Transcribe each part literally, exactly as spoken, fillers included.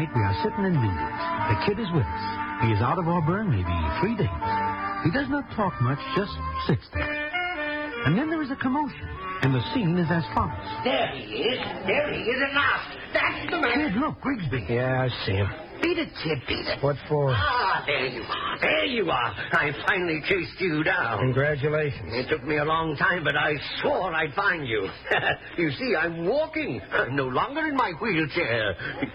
night, we are sitting in Mindy's. The kid is with us. He is out of Auburn maybe three days. He does not talk much, just sits there. And then there is a commotion, and the scene is as follows. There he is. There he is at last. That's the man. Kid, look, Grigsby. Yeah, I see him. Beat it, kid, beat it. What for? Ah, there you are. There you are. I finally chased you down. Congratulations. It took me a long time, but I swore I'd find you. You see, I'm walking. I'm no longer in my wheelchair.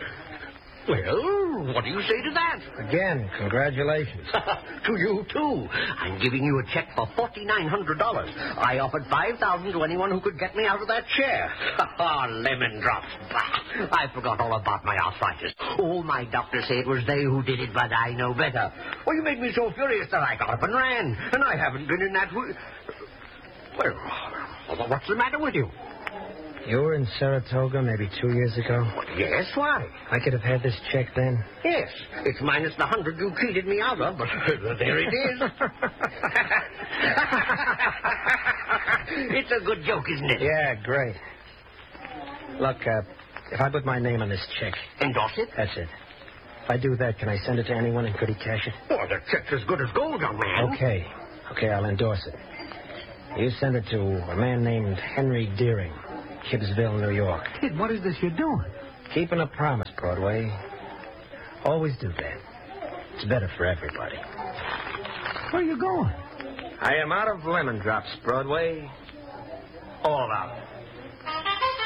Well, what do you say to that? Again, congratulations. To you, too. I'm giving you a check for forty-nine hundred dollars. I offered five thousand dollars to anyone who could get me out of that chair. Ah, lemon drops. Bah. I forgot all about my arthritis. Oh, my doctors say it was they who did it, but I know better. Well, you made me so furious that I got up and ran, and I haven't been in that... Well, what's the matter with you? You were in Saratoga maybe two years ago? Yes, why? I could have had this check then? Yes. It's minus the hundred you cheated me out of, but there it is. It's a good joke, isn't it? Yeah, great. Look, uh, if I put my name on this check... Endorse it? That's it. If I do that, can I send it to anyone and could he cash it? Oh, the check's as good as gold, young man. Okay. Okay, I'll endorse it. You send it to a man named Henry Deering. Gibbsville, New York. Kid, what is this you're doing? Keeping a promise, Broadway. Always do that. It's better for everybody. Where are you going? I am out of lemon drops, Broadway. All out.